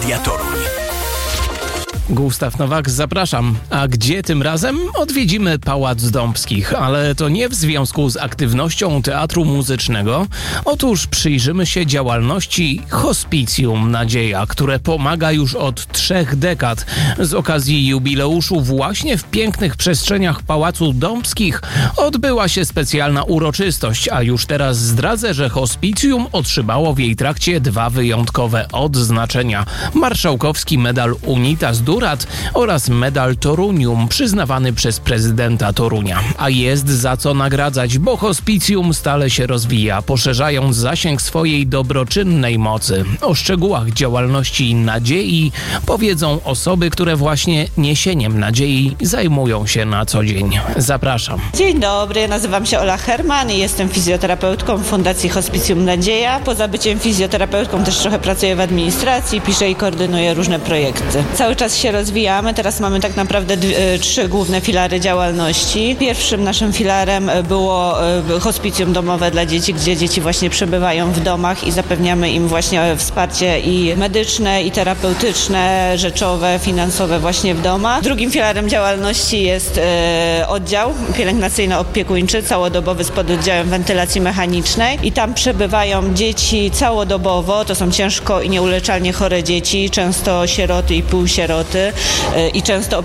Radia Toruń. Gustaw Nowak, zapraszam. A gdzie tym razem? Odwiedzimy Pałac Dąbskich, ale to nie w związku z aktywnością Teatru Muzycznego. Otóż przyjrzymy się działalności Hospicjum Nadzieja, które pomaga już od 3 dekad. Z okazji jubileuszu właśnie w pięknych przestrzeniach Pałacu Dąbskich odbyła się specjalna uroczystość, a już teraz zdradzę, że Hospicjum otrzymało w jej trakcie 2 wyjątkowe odznaczenia. Marszałkowski Medal Unitas Durat oraz Medal Torunium przyznawany przez prezydenta Torunia. A jest za co nagradzać, bo Hospicjum stale się rozwija, poszerzając zasięg swojej dobroczynnej mocy. O szczegółach działalności Nadziei powiedzą osoby, które właśnie niesieniem nadziei zajmują się na co dzień. Zapraszam. Dzień dobry, nazywam się Ola Herman i jestem fizjoterapeutką w Fundacji Hospicjum Nadzieja. Poza byciem fizjoterapeutką też trochę pracuję w administracji, piszę i koordynuję różne projekty. Cały czas się rozwijamy, teraz mamy tak naprawdę 3 główne filary działalności. Pierwszym naszym filarem było hospicjum domowe dla dzieci, gdzie dzieci właśnie przebywają w domach i zapewniamy im właśnie wsparcie i medyczne, i terapeutyczne, rzeczowe, finansowe właśnie w domach. Drugim filarem działalności jest oddział pielęgnacyjno-opiekuńczy, całodobowy z pododdziałem wentylacji mechanicznej i tam przebywają dzieci całodobowo, to są ciężko i nieuleczalnie chore dzieci, często sieroty i półsieroty i często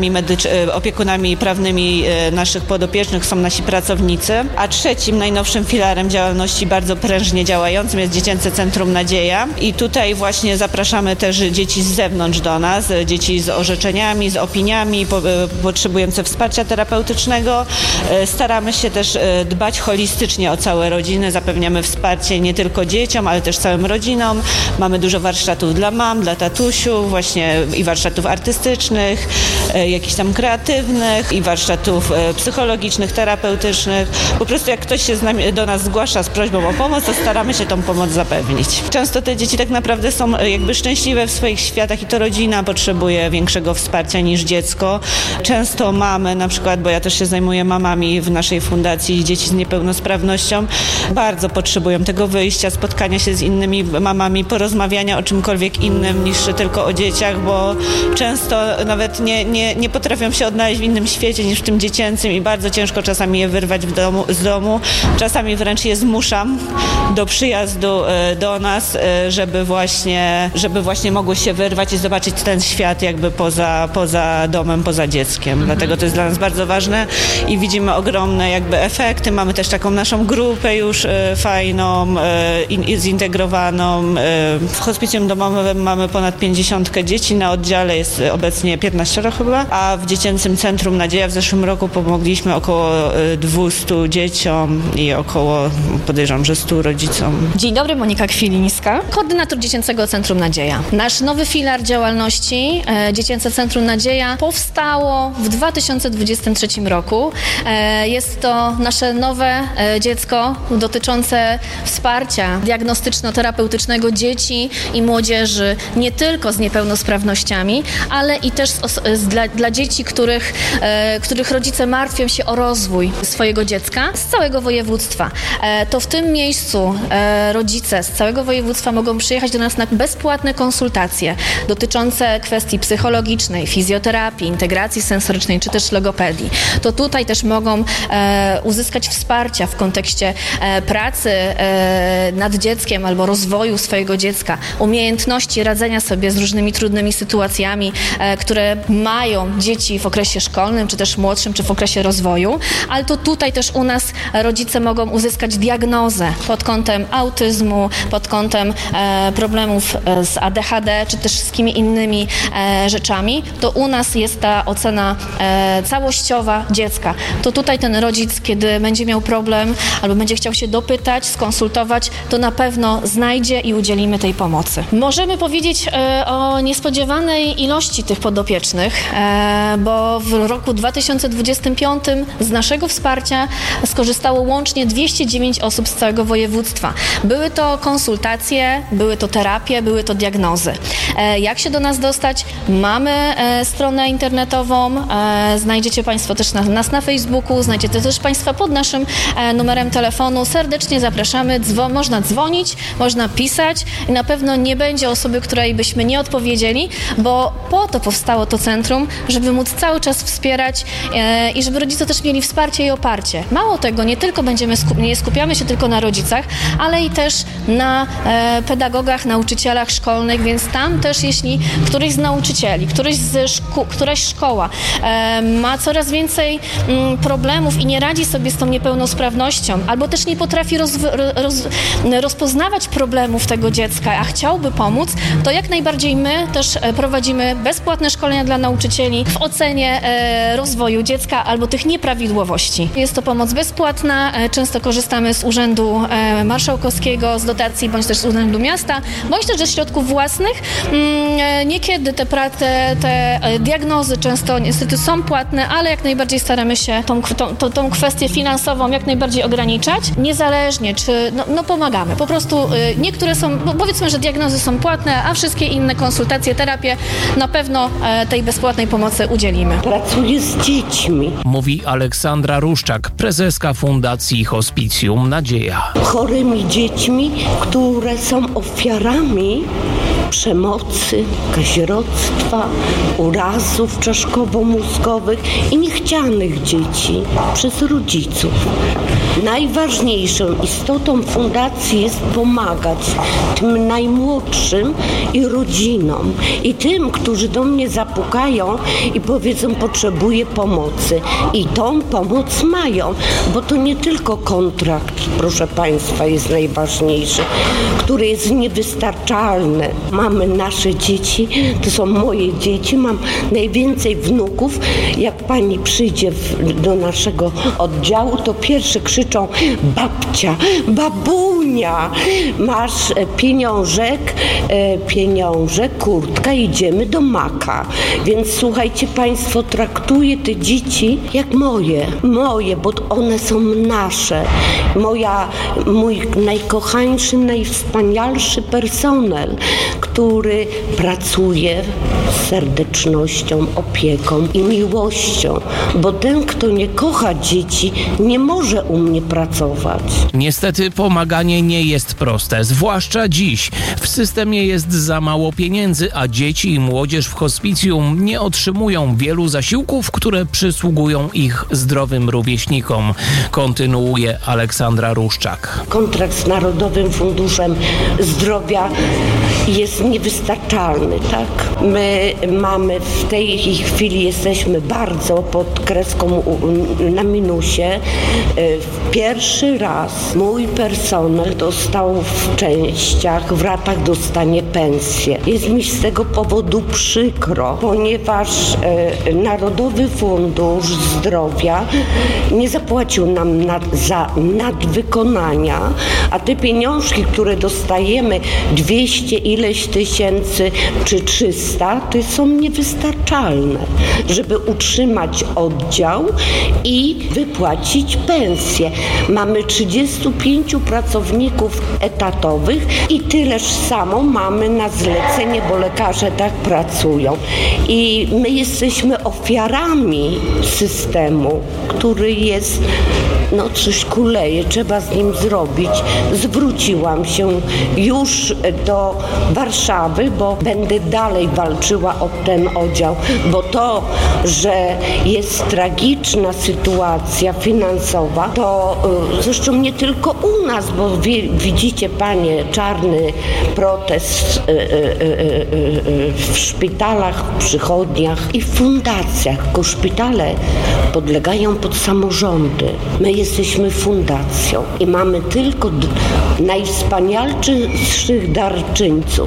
opiekunami prawnymi naszych podopiecznych są nasi pracownicy. A trzecim, najnowszym filarem działalności, bardzo prężnie działającym, jest Dziecięce Centrum Nadzieja i tutaj właśnie zapraszamy też dzieci z zewnątrz do nas, dzieci z orzeczeniami, z opiniami, potrzebujące wsparcia terapeutycznego. Staramy się też dbać holistycznie o całe rodziny, zapewniamy wsparcie nie tylko dzieciom, ale też całym rodzinom. Mamy dużo warsztatów dla mam, dla tatusiów, właśnie i warsztatów artystycznych, jakichś tam kreatywnych i warsztatów psychologicznych, terapeutycznych. Po prostu jak ktoś się do nas zgłasza z prośbą o pomoc, to staramy się tą pomoc zapewnić. Często te dzieci tak naprawdę są jakby szczęśliwe w swoich światach i to rodzina potrzebuje większego wsparcia niż dziecko. Często mamy na przykład, bo ja też się zajmuję mamami w naszej fundacji, dzieci z niepełnosprawnością, bardzo potrzebują tego wyjścia, spotkania się z innymi mamami, porozmawiania o czymkolwiek innym niż tylko o dzieciach, bo często nawet nie potrafią się odnaleźć w innym świecie niż w tym dziecięcym i bardzo ciężko czasami je wyrwać z domu. Czasami wręcz je zmuszam do przyjazdu do nas, żeby właśnie mogły się wyrwać i zobaczyć ten świat jakby poza domem, poza dzieckiem. Dlatego to jest dla nas bardzo ważne i widzimy ogromne jakby efekty. Mamy też taką naszą grupę już fajną i zintegrowaną. W hospicjum domowym mamy ponad 50 dzieci, na oddziale jest obecnie 15 chyba, a w Dziecięcym Centrum Nadzieja w zeszłym roku pomogliśmy około 200 dzieciom i około, podejrzewam, że 100 rodzicom. Dzień dobry, Monika Kwilińska, koordynator Dziecięcego Centrum Nadzieja. Nasz nowy filar działalności, Dziecięce Centrum Nadzieja, powstało w 2023 roku. Jest to nasze nowe dziecko dotyczące wsparcia diagnostyczno-terapeutycznego dzieci i młodzieży, nie tylko z niepełnosprawnościami, ale i też dla dzieci, których rodzice martwią się o rozwój swojego dziecka z całego województwa. To w tym miejscu rodzice z całego województwa mogą przyjechać do nas na bezpłatne konsultacje dotyczące kwestii psychologicznej, fizjoterapii, integracji sensorycznej czy też logopedii. To tutaj też mogą uzyskać wsparcia w kontekście pracy nad dzieckiem albo rozwoju swojego dziecka, umiejętności radzenia sobie z różnymi trudnymi sytuacjami, które mają dzieci w okresie szkolnym, czy też młodszym, czy w okresie rozwoju, ale to tutaj też u nas rodzice mogą uzyskać diagnozę pod kątem autyzmu, pod kątem problemów z ADHD, czy też z kimi innymi rzeczami. To u nas jest ta ocena całościowa dziecka. To tutaj ten rodzic, kiedy będzie miał problem albo będzie chciał się dopytać, skonsultować, to na pewno znajdzie i udzielimy tej pomocy. Możemy powiedzieć o niespodziewanej ilości tych podopiecznych, bo w roku 2025 z naszego wsparcia skorzystało łącznie 209 osób z całego województwa. Były to konsultacje, były to terapie, były to diagnozy. Jak się do nas dostać? Mamy stronę internetową, znajdziecie Państwo też nas na Facebooku, znajdziecie też Państwa pod naszym numerem telefonu. Serdecznie zapraszamy, można dzwonić, można pisać i na pewno nie będzie osoby, której byśmy nie odpowiedzieli, bo po to powstało to centrum, żeby móc cały czas wspierać i żeby rodzice też mieli wsparcie i oparcie. Mało tego, nie skupiamy się tylko na rodzicach, ale i też na pedagogach, nauczycielach szkolnych, więc tam też jeśli któryś z nauczycieli, któraś szkoła ma coraz więcej problemów i nie radzi sobie z tą niepełnosprawnością, albo też nie potrafi rozpoznawać problemów tego dziecka, a chciałby pomóc, to jak najbardziej my też prowadzimy bezpłatne szkolenia dla nauczycieli w ocenie rozwoju dziecka albo tych nieprawidłowości. Jest to pomoc bezpłatna, często korzystamy z Urzędu Marszałkowskiego, z dotacji, bądź też z Urzędu Miasta, bądź też ze środków własnych. Niekiedy te diagnozy często niestety są płatne, ale jak najbardziej staramy się tą kwestię finansową jak najbardziej ograniczać. Niezależnie, czy pomagamy. Po prostu niektóre są, powiedzmy, że diagnozy są płatne, a wszystkie inne konsultacje, terapie na pewno tej bezpłatnej pomocy udzielimy. Pracuję z dziećmi. Mówi Aleksandra Ruszczak, prezeska Fundacji Hospicjum Nadzieja. Chorymi dziećmi, które są ofiarami przemocy, kazirodztwa, urazów czaszkowo-mózgowych i niechcianych dzieci przez rodziców. Najważniejszą istotą fundacji jest pomagać tym najmłodszym i rodzinom i tym, którzy do mnie zapukają i powiedzą, potrzebuję pomocy. I tą pomoc mają, bo to nie tylko kontrakt, proszę Państwa, jest najważniejszy, który jest niewystarczalny. Mamy nasze dzieci, to są moje dzieci, mam najwięcej wnuków. Jak pani przyjdzie do naszego oddziału, to pierwsze krzyczą: babcia, babunia, masz pieniążek, kurtka, idziemy do Maka. Więc słuchajcie Państwo, traktuję te dzieci jak moje, bo one są nasze. Mój najkochańszy, najwspanialszy personel, który pracuje z serdecznością, opieką i miłością, bo ten, kto nie kocha dzieci, nie może u mnie pracować. Niestety pomaganie nie jest proste, zwłaszcza dziś. W systemie jest za mało pieniędzy, a dzieci i młodzież w hospicjum nie otrzymują wielu zasiłków, które przysługują ich zdrowym rówieśnikom. Kontynuuje Aleksandra Ruszczak. Kontrakt z Narodowym Funduszem Zdrowia jest niewystarczalny, tak? My mamy w tej chwili, jesteśmy bardzo pod kreską na minusie. Pierwszy raz mój personel dostał w częściach, w ratach dostanie pensję. Jest mi z tego powodu przykro, ponieważ Narodowy Fundusz Zdrowia nie zapłacił nam za nadwykonania, a te pieniążki, które dostajemy, 200 ileś tysięcy czy 300, to są niewystarczalne, żeby utrzymać oddział i wypłacić pensję. Mamy 35 pracowników etatowych i tyleż samo mamy na zlecenie, bo lekarze tak pracują. I my jesteśmy ofiarami systemu, który jest, coś kuleje, trzeba z nim zrobić. Zwróciłam się już do Warszawy, bo będę dalej walczyła o ten oddział, bo to, że jest tragiczna sytuacja finansowa, to zresztą nie tylko u nas, bo widzicie Panie, czarny protest w szpitalach, w przychodniach i w fundacjach, tylko szpitale podlegają pod samorządy. My jesteśmy fundacją i mamy tylko najwspanialszych darczyńców.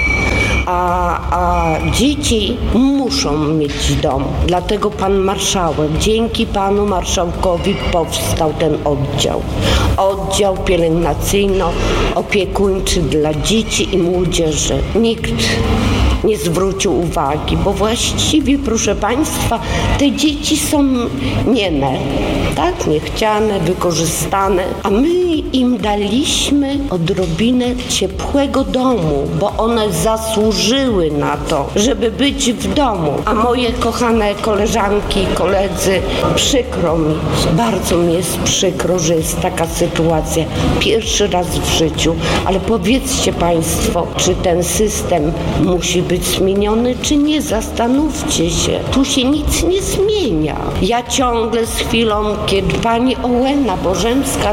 A dzieci muszą mieć dom. Dlatego pan marszałek, dzięki panu marszałkowi powstał ten oddział. Oddział pielęgnacyjno-opiekuńczy dla dzieci i młodzieży. Nikt nie zwrócił uwagi, bo właściwie, proszę Państwa, te dzieci są nieme, tak? Niechciane, wykorzystane, a my im daliśmy odrobinę ciepłego domu, bo one zasłużyły na to, żeby być w domu. A moje kochane koleżanki i koledzy, przykro mi, bardzo mi jest przykro, że jest taka sytuacja. Pierwszy raz w życiu, ale powiedzcie Państwo, czy ten system musi być zmieniony, czy nie? Zastanówcie się. Tu się nic nie zmienia. Ja ciągle z chwilą, kiedy pani Ołena Bożemska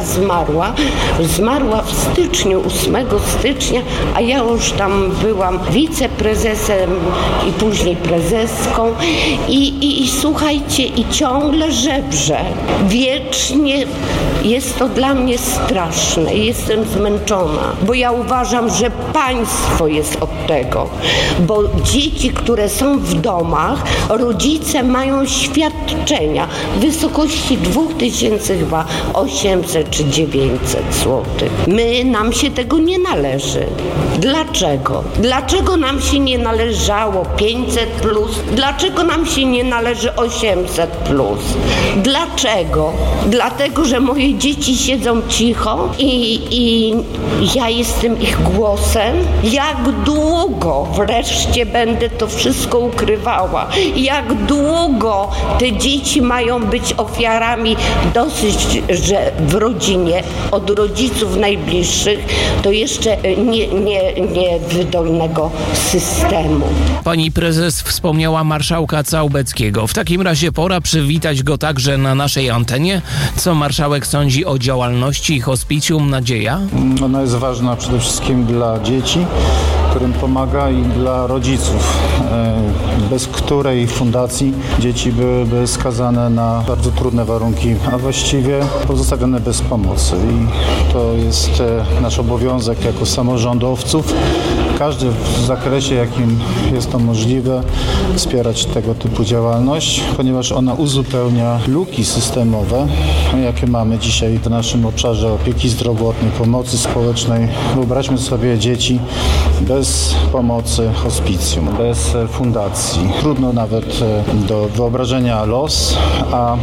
zmarła w styczniu, 8 stycznia, a ja już tam byłam wiceprezesem i później prezeską i słuchajcie, i ciągle żebrze. Wiecznie jest to dla mnie straszne. Jestem zmęczona, bo ja uważam, że państwo jest od tego, bo dzieci, które są w domach, rodzice mają świadczenia w wysokości 2000 chyba 800 czy 900 złotych. Nam się tego nie należy. Dlaczego? Dlaczego nam się nie należało 500+? Dlaczego nam się nie należy 800+? Dlaczego? Dlatego, że moje dzieci siedzą cicho i ja jestem ich głosem? Jak długo wreszcie będę to wszystko ukrywała? Jak długo te dzieci mają być ofiarami dosyć, że w rodzinie od rodziców najbliższych to jeszcze niewydolnego systemu. Pani prezes wspomniała marszałka Całbeckiego. W takim razie pora przywitać go także na naszej antenie. Co marszałek sądzi o działalności Hospicjum Nadzieja? Ona jest ważna przede wszystkim dla dzieci, którym pomaga, i dla rodziców, bez której fundacji dzieci byłyby skazane na bardzo trudne warunki, a właściwie pozostawione bez pomocy. I to jest nasz obowiązek jako samorządowców, każdy w zakresie, jakim jest to możliwe, wspierać tego typu działalność, ponieważ ona uzupełnia luki systemowe, jakie mamy dzisiaj w naszym obszarze opieki zdrowotnej, pomocy społecznej. Wyobraźmy sobie dzieci bez pomocy hospicjum, bez fundacji. Trudno nawet do wyobrażenia los, a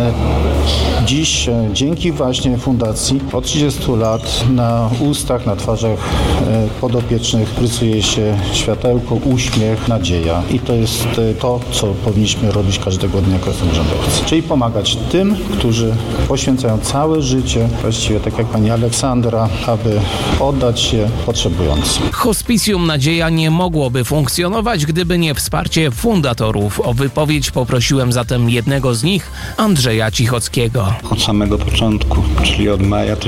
dziś dzięki właśnie fundacji od 30 lat na ustach, na twarzach podopiecznych rysuje się światełko, uśmiech, nadzieja. I to jest to, co powinniśmy robić każdego dnia jako samorządowcy. Czyli pomagać tym, którzy poświęcają całe życie, właściwie tak jak pani Aleksandra, aby oddać się potrzebującym. Hospicjum Nadzieja nie mogłoby funkcjonować, gdyby nie wsparcie fundatorów. O wypowiedź poprosiłem zatem jednego z nich, Andrzeja Cichockiego. Od samego początku, czyli od maja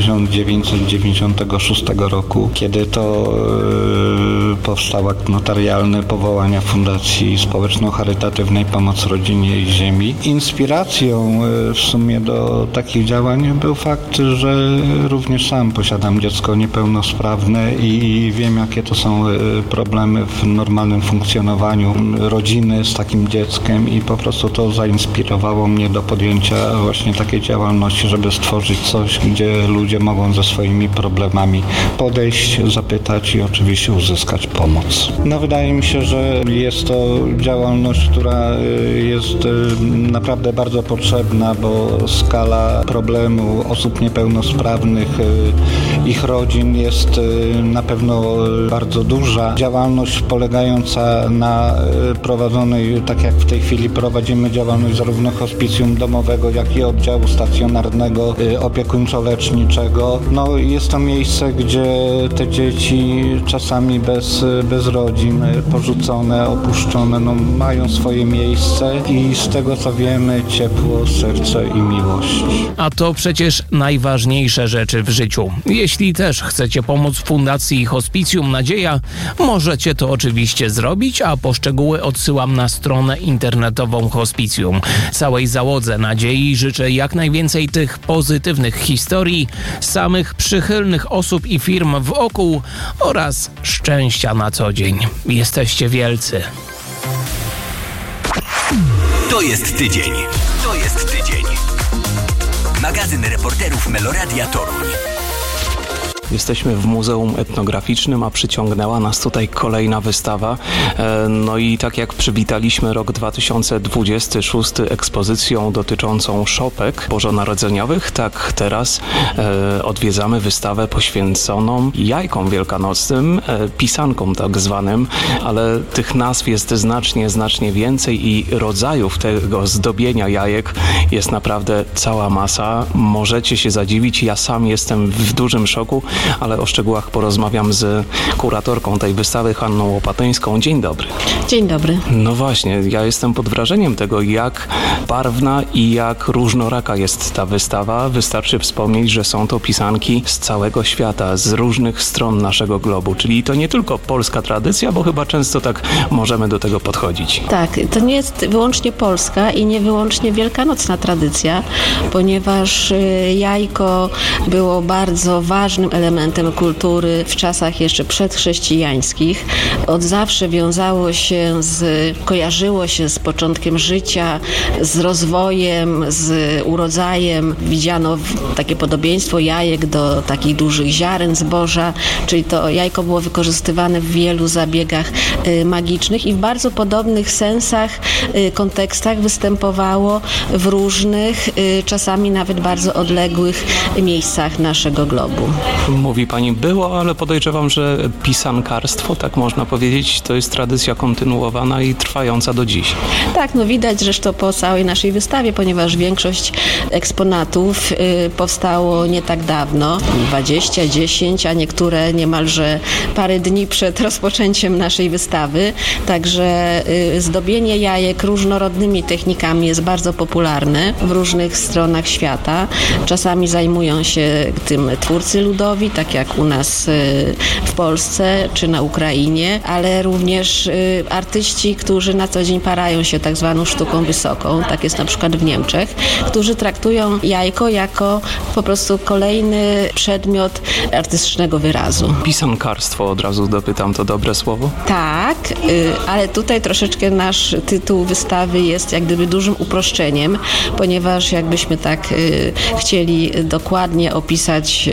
1996 roku, kiedy to powstał akt notarialny powołania Fundacji Społeczno-Charytatywnej Pomoc Rodzinie i Ziemi. Inspiracją w sumie do takich działań był fakt, że również sam posiadam dziecko niepełnosprawne i wiem, jakie to są problemy w normalnym funkcjonowaniu rodziny z takim dzieckiem, i po prostu to zainspirowało mnie do podjęcia właśnie takiej działalności, żeby stworzyć coś, gdzie ludzie mogą ze swoimi problemami podejść, zapytać i oczywiście uzyskać pomoc. No, wydaje mi się, że jest to działalność, która jest naprawdę bardzo potrzebna, bo skala problemu osób niepełnosprawnych, ich rodzin jest na pewno bardzo duża. Działalność polegająca na prowadzonej, tak jak w tej chwili prowadzimy działalność zarówno hospicjum domowego, jak i oddziału stacjonarnego, opiekuńczo-leczniczego. No, jest to miejsce, gdzie te dzieci czasami bez rodzin, porzucone, opuszczone, no, mają swoje miejsce i z tego co wiemy, ciepło, serce i miłość. A to przecież najważniejsze rzeczy w życiu. Jeśli też chcecie pomóc Fundacji Hospicjum Nadzieja, możecie to oczywiście zrobić, a po szczegóły odsyłam na stronę internetową Hospicjum. Całej załodze Nadziei życzę jak najwięcej tych pozytywnych historii, samych przychylnych osób i firm wokół oraz szczęścia na co dzień. Jesteście wielcy. To jest tydzień. To jest tydzień. Magazyn reporterów Meloradia Toruń. Jesteśmy w Muzeum Etnograficznym, a przyciągnęła nas tutaj kolejna wystawa. No i tak jak przywitaliśmy rok 2026 ekspozycją dotyczącą szopek bożonarodzeniowych, tak teraz odwiedzamy wystawę poświęconą jajkom wielkanocnym, pisankom tak zwanym, ale tych nazw jest znacznie więcej i rodzajów tego zdobienia jajek jest naprawdę cała masa. Możecie się zadziwić, ja sam jestem w dużym szoku, ale o szczegółach porozmawiam z kuratorką tej wystawy, Hanną Łopatyńską. Dzień dobry. Dzień dobry. No właśnie, ja jestem pod wrażeniem tego, jak barwna i jak różnoraka jest ta wystawa. Wystarczy wspomnieć, że są to pisanki z całego świata, z różnych stron naszego globu, czyli to nie tylko polska tradycja, bo chyba często tak możemy do tego podchodzić. Tak, to nie jest wyłącznie polska i nie wyłącznie wielkanocna tradycja, ponieważ jajko było bardzo ważnym elementem kultury w czasach jeszcze przedchrześcijańskich. Od zawsze kojarzyło się z początkiem życia, z rozwojem, z urodzajem. Widziano takie podobieństwo jajek do takich dużych ziaren zboża, czyli to jajko było wykorzystywane w wielu zabiegach magicznych i w bardzo podobnych sensach, kontekstach występowało w różnych, czasami nawet bardzo odległych miejscach naszego globu. Mówi pani było, ale podejrzewam, że pisankarstwo, tak można powiedzieć, to jest tradycja kontynuowana i trwająca do dziś. Tak, no widać zresztą po całej naszej wystawie, ponieważ większość eksponatów powstało nie tak dawno, 20, 10, a niektóre niemalże parę dni przed rozpoczęciem naszej wystawy. Także zdobienie jajek różnorodnymi technikami jest bardzo popularne w różnych stronach świata. Czasami zajmują się tym twórcy ludowi, tak jak u nas w Polsce czy na Ukrainie, ale również artyści, którzy na co dzień parają się tak zwaną sztuką wysoką, tak jest na przykład w Niemczech, którzy traktują jajko jako po prostu kolejny przedmiot artystycznego wyrazu. Pisankarstwo, od razu dopytam, to dobre słowo? Tak, ale tutaj troszeczkę nasz tytuł wystawy jest jak gdyby dużym uproszczeniem, ponieważ jakbyśmy tak chcieli dokładnie opisać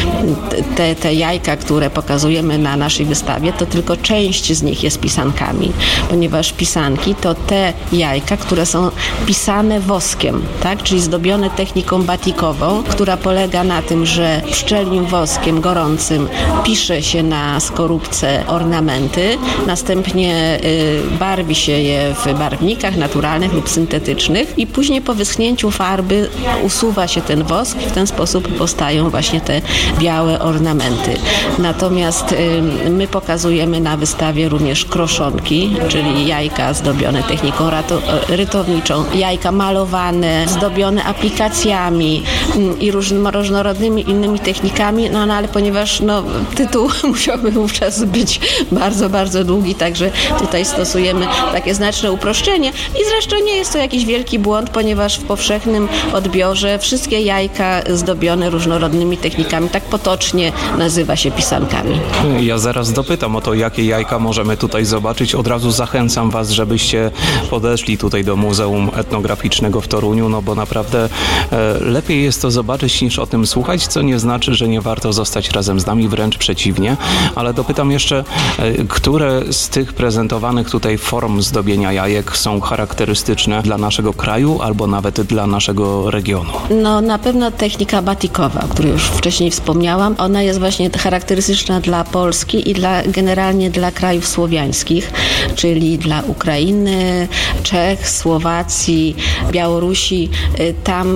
te jajka, które pokazujemy na naszej wystawie, to tylko część z nich jest pisankami, ponieważ pisanki to te jajka, które są pisane woskiem, tak? Czyli zdobione techniką batikową, która polega na tym, że pszczelim woskiem gorącym pisze się na skorupce ornamenty, następnie barwi się je w barwnikach naturalnych lub syntetycznych i później po wyschnięciu farby usuwa się ten wosk i w ten sposób powstają właśnie te białe ornamenty. Natomiast my pokazujemy na wystawie również kroszonki, czyli jajka zdobione techniką rytowniczą, jajka malowane, zdobione aplikacjami i różnorodnymi innymi technikami, no ale ponieważ tytuł musiałby wówczas być bardzo długi, także tutaj stosujemy takie znaczne uproszczenie i zresztą nie jest to jakiś wielki błąd, ponieważ w powszechnym odbiorze wszystkie jajka zdobione różnorodnymi technikami tak potocznie nazywa się pisankami. Ja zaraz dopytam o to, jakie jajka możemy tutaj zobaczyć. Od razu zachęcam was, żebyście podeszli tutaj do Muzeum Etnograficznego w Toruniu, no bo naprawdę lepiej jest to zobaczyć niż o tym słuchać, co nie znaczy, że nie warto zostać razem z nami, wręcz przeciwnie. Ale dopytam jeszcze, które z tych prezentowanych tutaj form zdobienia jajek są charakterystyczne dla naszego kraju albo nawet dla naszego regionu? No na pewno technika batikowa, o której już wcześniej wspomniałam. Ona jest właśnie charakterystyczna dla Polski i generalnie dla krajów słowiańskich, czyli dla Ukrainy, Czech, Słowacji, Białorusi. Tam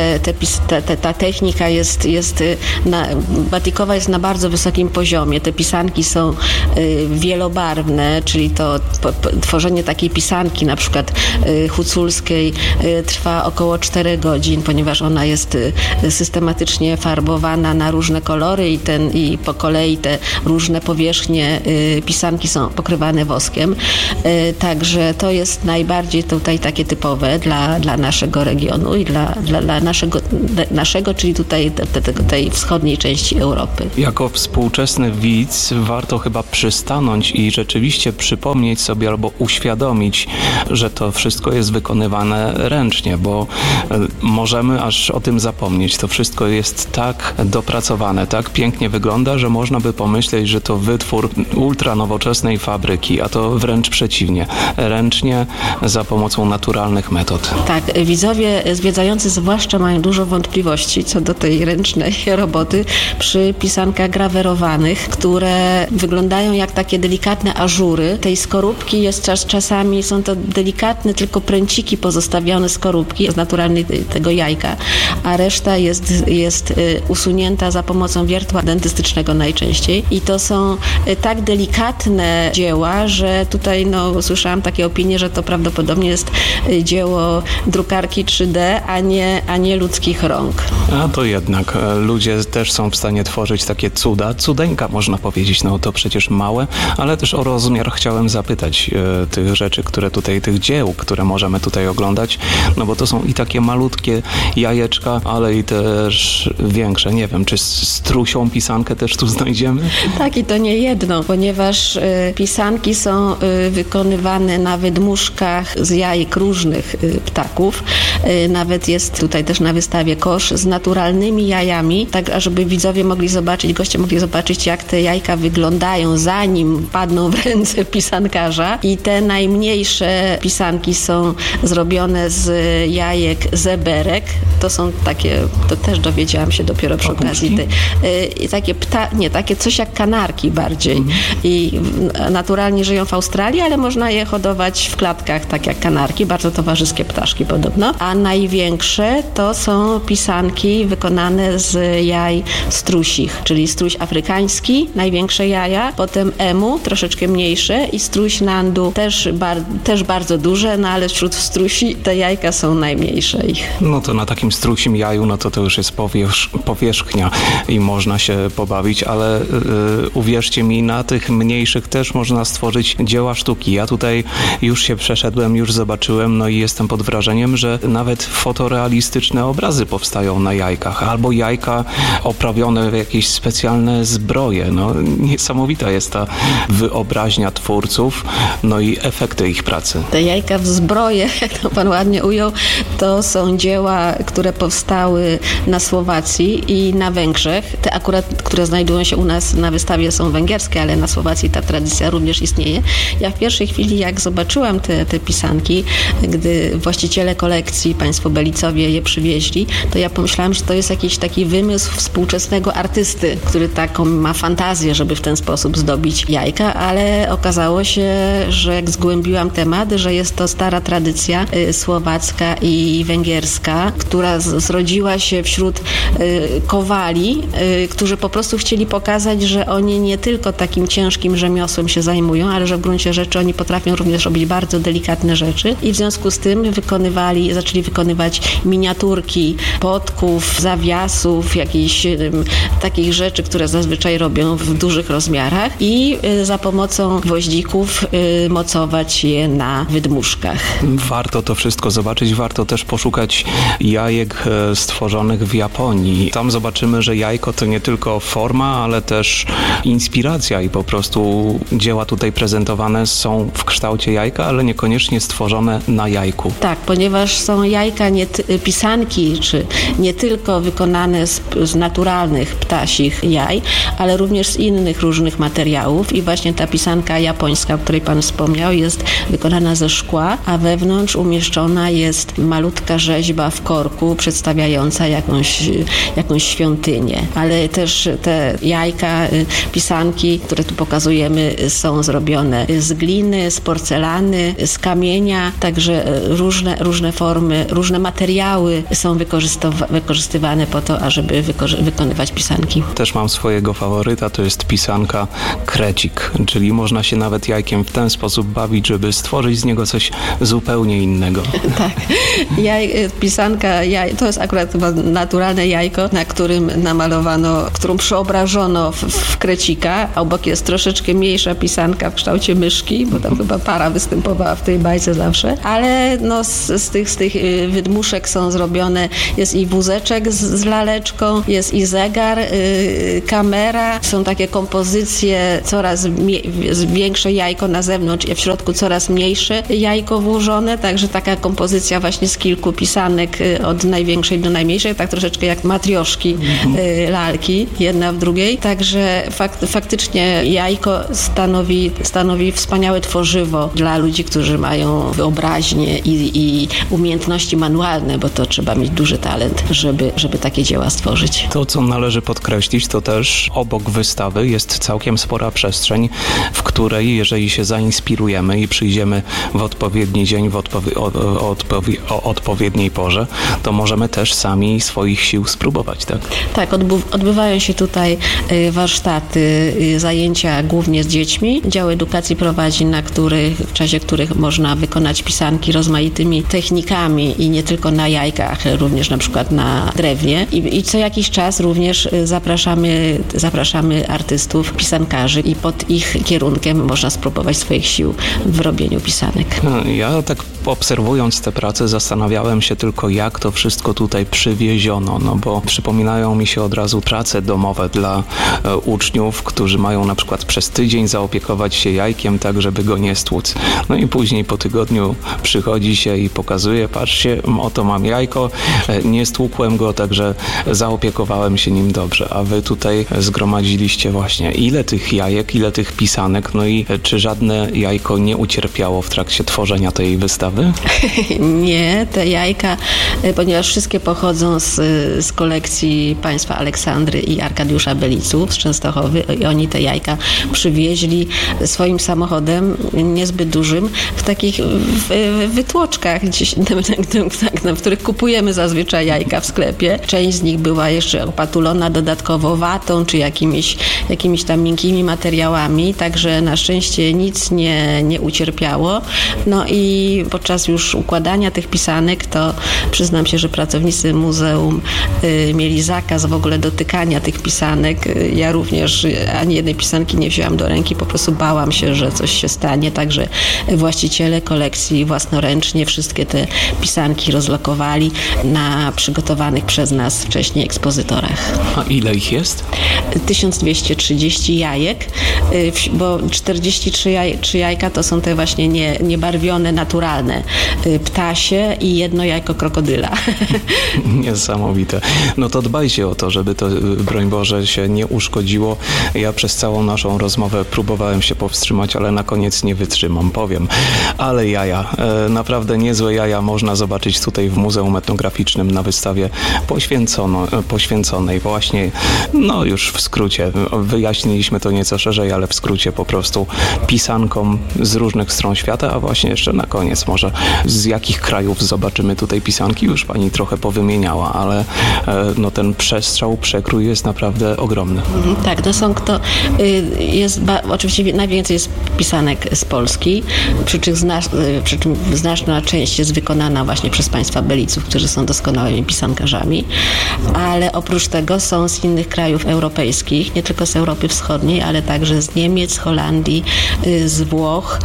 ta technika batikowa jest na bardzo wysokim poziomie. Te pisanki są wielobarwne, czyli to tworzenie takiej pisanki, na przykład huculskiej, trwa około 4 godzin, ponieważ ona jest systematycznie farbowana na różne kolory i po kolei te różne powierzchnie pisanki są pokrywane woskiem. Także to jest najbardziej tutaj takie typowe dla naszego regionu i dla naszego, czyli tutaj tej wschodniej części Europy. Jako współczesny widz warto chyba przystanąć i rzeczywiście przypomnieć sobie albo uświadomić, że to wszystko jest wykonywane ręcznie, bo możemy aż o tym zapomnieć. To wszystko jest tak dopracowane. wykonane, tak pięknie wygląda, że można by pomyśleć, że to wytwór ultranowoczesnej fabryki, a to wręcz przeciwnie. Ręcznie, za pomocą naturalnych metod. Tak, widzowie zwiedzający zwłaszcza mają dużo wątpliwości co do tej ręcznej roboty przy pisankach grawerowanych, które wyglądają jak takie delikatne ażury. Tej skorupki jest czasami, są to delikatne tylko pręciki pozostawione skorupki z naturalnej tego jajka, a reszta jest usunięta za pomocą wiertła dentystycznego najczęściej. I to są tak delikatne dzieła, że tutaj słyszałam takie opinie, że to prawdopodobnie jest dzieło drukarki 3D, a nie ludzkich rąk. A to jednak ludzie też są w stanie tworzyć takie cudeńka można powiedzieć, to przecież małe, ale też o rozmiar chciałem zapytać tych rzeczy, tych dzieł, które możemy tutaj oglądać, bo to są i takie malutkie jajeczka, ale i też większe. Nie wiem, czy strusią pisankę też tu znajdziemy? Tak, i to nie jedno, ponieważ pisanki są wykonywane na wydmuszkach z jajek różnych ptaków. Nawet jest tutaj też na wystawie kosz z naturalnymi jajami, tak ażeby widzowie mogli zobaczyć, goście mogli zobaczyć, jak te jajka wyglądają, zanim padną w ręce pisankarza. I te najmniejsze pisanki są zrobione z jajek zeberek. To są takie, to też dowiedziałam się dopiero przy okazji takie coś jak kanarki bardziej. I naturalnie żyją w Australii, ale można je hodować w klatkach, tak jak kanarki, bardzo towarzyskie ptaszki podobno. A największe to są pisanki wykonane z jaj strusich, czyli struś afrykański, największe jaja, potem emu, troszeczkę mniejsze i struś nandu, też bardzo duże, ale wśród strusi te jajka są najmniejsze ich. To na takim strusim jaju, to już jest powierzchnia i można się pobawić, ale uwierzcie mi, na tych mniejszych też można stworzyć dzieła sztuki. Ja tutaj już się przeszedłem, już zobaczyłem, i jestem pod wrażeniem, że nawet fotorealistyczne obrazy powstają na jajkach, albo jajka oprawione w jakieś specjalne zbroje. Niesamowita jest ta wyobraźnia twórców, i efekty ich pracy. Te jajka w zbroje, jak to pan ładnie ujął, to są dzieła, które powstały na Słowacji i na Węgrzech. Te akurat, które znajdują się u nas na wystawie, są węgierskie, ale na Słowacji ta tradycja również istnieje. Ja w pierwszej chwili, jak zobaczyłam te pisanki, gdy właściciele kolekcji, państwo Belicowie je przywieźli, to ja pomyślałam, że to jest jakiś taki wymysł współczesnego artysty, który taką ma fantazję, żeby w ten sposób zdobić jajka, ale okazało się, że jak zgłębiłam temat, że jest to stara tradycja słowacka i węgierska, która zrodziła się wśród kowali, którzy po prostu chcieli pokazać, że oni nie tylko takim ciężkim rzemiosłem się zajmują, ale że w gruncie rzeczy oni potrafią również robić bardzo delikatne rzeczy i w związku z tym zaczęli wykonywać miniaturki podków, zawiasów, jakichś takich rzeczy, które zazwyczaj robią w dużych rozmiarach i za pomocą gwoździków mocować je na wydmuszkach. Warto to wszystko zobaczyć, warto też poszukać jajek stworzonych w Japonii. Tam zobaczymy, że jajko to nie tylko forma, ale też inspiracja i po prostu dzieła tutaj prezentowane są w kształcie jajka, ale niekoniecznie stworzone na jajku. Tak, ponieważ są jajka, pisanki, czy nie tylko wykonane z naturalnych ptasich jaj, ale również z innych różnych materiałów i właśnie ta pisanka japońska, o której pan wspomniał, jest wykonana ze szkła, a wewnątrz umieszczona jest malutka rzeźba w korku przedstawiająca jakąś świątynię. Ale też te jajka, pisanki, które tu pokazujemy, są zrobione z gliny, z porcelany, z kamienia, także różne formy, różne materiały są wykorzystywane po to, ażeby wykonywać pisanki. Też mam swojego faworyta, to jest pisanka krecik, czyli można się nawet jajkiem w ten sposób bawić, żeby stworzyć z niego coś zupełnie innego. Tak. Pisanka, to jest akurat chyba naturalne jajko, na którym którą przeobrażono w krecika, a obok jest troszeczkę mniejsza pisanka w kształcie myszki, bo tam chyba para występowała w tej bajce zawsze, ale z tych wydmuszek są zrobione, jest i wózeczek z laleczką, jest i zegar, kamera, są takie kompozycje, coraz większe jajko na zewnątrz, a w środku coraz mniejsze jajko włożone, także taka kompozycja właśnie z kilku pisanek od największej do najmniejszej, tak troszeczkę jak matrioszki lalki, jedna w drugiej. Także faktycznie jajko stanowi wspaniałe tworzywo dla ludzi, którzy mają wyobraźnię i umiejętności manualne, bo to trzeba mieć duży talent, żeby takie dzieła stworzyć. To, co należy podkreślić, to też obok wystawy jest całkiem spora przestrzeń, w której, jeżeli się zainspirujemy i przyjdziemy w odpowiedni dzień, o odpowiedniej porze, to możemy też sami swoich sił spróbować, tak? Tak, odbywają się tutaj warsztaty, zajęcia głównie z dziećmi. Dział edukacji prowadzi, w czasie których można wykonać pisanki rozmaitymi technikami i nie tylko na jajkach, również na przykład na drewnie. I co jakiś czas również zapraszamy artystów, pisankarzy i pod ich kierunkiem można spróbować swoich sił w robieniu pisanek. Ja tak obserwując te prace zastanawiałem się tylko, jak to wszystko tutaj przywieziono, no bo przypominają mi się od razu prace domowe dla uczniów, którzy mają na przykład przez tydzień zaopiekować się jajkiem tak, żeby go nie stłuc. No i później po tygodniu przychodzi się i pokazuje, patrzcie, oto mam jajko, nie stłukłem go, także zaopiekowałem się nim dobrze, a wy tutaj zgromadziliście właśnie ile tych jajek, ile tych pisanek, no i czy żadne jajko nie ucierpiało w trakcie tworzenia tej wystawy? Nie, te jajka, ponieważ wszystkie pochodzą z kolekcji państwa Aleksandry i Arkadiusza Beliców z Częstochowy i oni te jajka przywieźli swoim samochodem niezbyt dużym w takich wytłoczkach, w których kupujemy zazwyczaj jajka w sklepie. Część z nich była jeszcze opatulona dodatkowo watą czy jakimiś tam miękkimi materiałami, także na szczęście nic nie ucierpiało. No i podczas już układania tych pisanek, to przyznam się, że pracownicy muzeum mieli zakaz w ogóle dotykania tych pisanek. Ja również ani jednej pisanki nie wzięłam do ręki, po prostu bałam się, że coś się stanie, także właściciele kolekcji własnoręcznie wszystkie te pisanki rozlokowali na przygotowanych przez nas wcześniej ekspozytorach. A ile ich jest? 1230 jajek, bo 43 jajka to są te właśnie niebarwione, naturalne ptasie i jedno jajko krokodyla. Niesamowite. No to dbajcie o to, żeby to, broń Boże, się nie uszkodziło. Ja przez całą naszą rozmowę próbowałem się powstrzymać, ale na koniec nie wytrzymam, powiem. Ale jaja, naprawdę niezłe jaja można zobaczyć tutaj w Muzeum Etnograficznym na wystawie poświęconej właśnie, no już w skrócie, wyjaśniliśmy to nieco szerzej, ale w skrócie po prostu pisankom z różnych stron świata, a właśnie jeszcze na koniec może z jakich krajów zobaczymy tutaj pisanki, już pani trochę powymieniała, ale no ten przekrój jest naprawdę ogromny. Tak, oczywiście najwięcej jest pisanek z Polski, przy czym znaczna część jest wykonana właśnie przez państwa Beliców, którzy są doskonałymi pisankarzami, ale oprócz tego są z innych krajów europejskich, nie tylko z Europy Wschodniej, ale także z Niemiec, Holandii, z Włoch.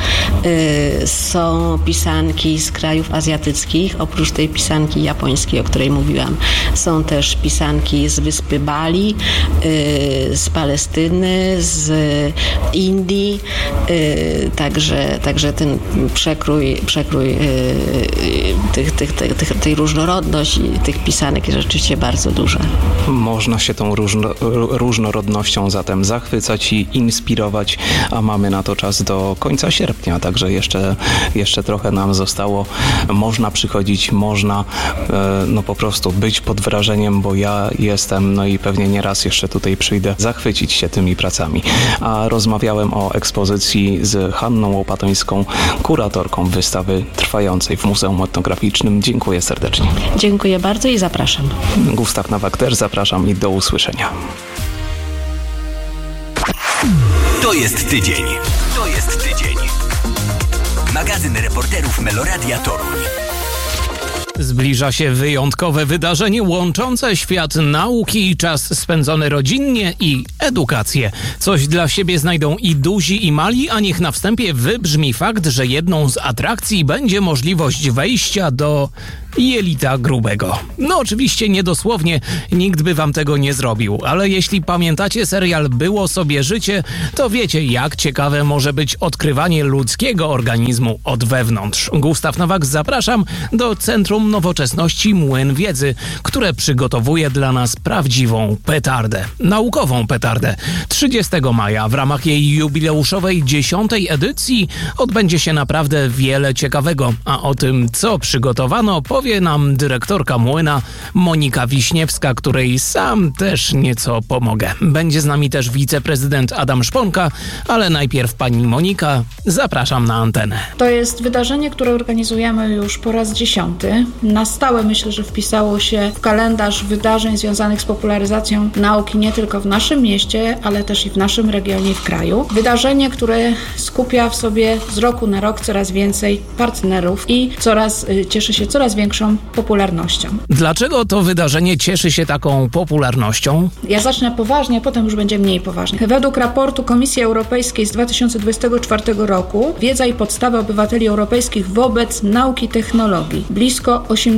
Są pisanki z krajów azjatyckich, oprócz tej pisanki japońskiej, o której mówiłam. Są też pisanki z wyspy Bali, z Palestyny, z Indii, także ten przekrój tej różnorodność i tych pisanek jest rzeczywiście bardzo duża. Można się tą różnorodnością zatem zachwycać i inspirować, a mamy na to czas do końca sierpnia, także jeszcze trochę nam zostało. Można przychodzić, można no po prostu być pod wrażeniem, bo ja jestem, no i pewnie nieraz jeszcze tutaj przyjdę, zachwycić się tymi pracami. A rozmawiałem o ekspozycji z Hanną Łopatońską, kuratorką wystawy trwającej w Muzeum Etnograficznym. Dziękuję serdecznie. Dziękuję bardzo i zapraszam. Gustaw Nowak też zapraszam i do usłyszenia. To jest tydzień. To jest tydzień. Magazyn reporterów Meloradia Toruń. Zbliża się wyjątkowe wydarzenie łączące świat nauki i czas spędzony rodzinnie i edukację. Coś dla siebie znajdą i duzi, i mali, a niech na wstępie wybrzmi fakt, że jedną z atrakcji będzie możliwość wejścia do jelita grubego. No oczywiście niedosłownie, nikt by wam tego nie zrobił, ale jeśli pamiętacie serial Było sobie życie, to wiecie, jak ciekawe może być odkrywanie ludzkiego organizmu od wewnątrz. Gustaw Nowak, zapraszam do Centrum Nowoczesności Młyn Wiedzy, które przygotowuje dla nas prawdziwą petardę, naukową petardę. 30 maja w ramach jej jubileuszowej 10. edycji odbędzie się naprawdę wiele ciekawego, a o tym, co przygotowano, powie nam dyrektorka Młyna Monika Wiśniewska, której sam też nieco pomogę. Będzie z nami też wiceprezydent Adam Szponka, ale najpierw pani Monika, zapraszam na antenę. To jest wydarzenie, które organizujemy już po raz 10. Na stałe myślę, że wpisało się w kalendarz wydarzeń związanych z popularyzacją nauki nie tylko w naszym mieście, ale też i w naszym regionie i w kraju. Wydarzenie, które skupia w sobie z roku na rok coraz więcej partnerów i cieszy się coraz większą popularnością. Dlaczego to wydarzenie cieszy się taką popularnością? Ja zacznę poważnie, a potem już będzie mniej poważnie. Według raportu Komisji Europejskiej z 2024 roku wiedza i podstawy obywateli europejskich wobec nauki i technologii. Blisko